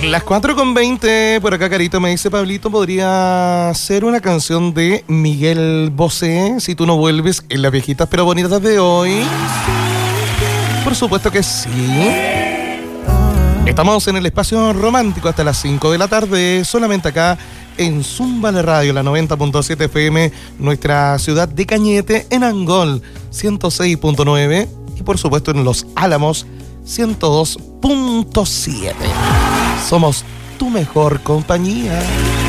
Las 4:20, por acá Carito me dice, Pablito, podría ser una canción de Miguel Bosé, Si tú no vuelves, en las viejitas pero bonitas de hoy. Por supuesto que sí. Estamos en el espacio romántico hasta las 5 de la tarde, solamente acá en Zumba la Radio, la 90.7 FM, nuestra ciudad de Cañete, en Angol, 106.9 y por supuesto en Los Álamos, 102.7. Somos tu mejor compañía.